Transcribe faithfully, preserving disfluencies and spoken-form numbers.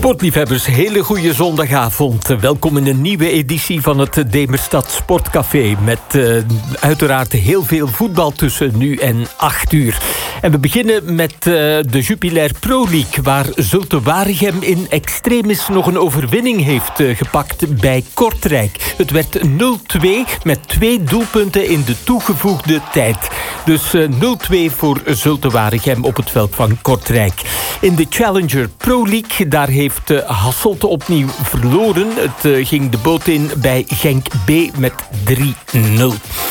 Sportliefhebbers, hele goede zondagavond. Welkom in een nieuwe editie van het Demerstad Sportcafé. Met uh, uiteraard heel veel voetbal tussen nu en acht uur. En we beginnen met uh, de Jupiler Pro League, waar Zulte Waregem in extremis nog een overwinning heeft uh, gepakt bij Kortrijk. Het werd nul twee met twee doelpunten in de toegevoegde tijd. Dus uh, nul twee voor Zulte Waregem op het veld van Kortrijk. In de Challenger Pro League, daar heeft uh, Hasselt opnieuw verloren. Het uh, ging de boot in bij Genk B met drie nul.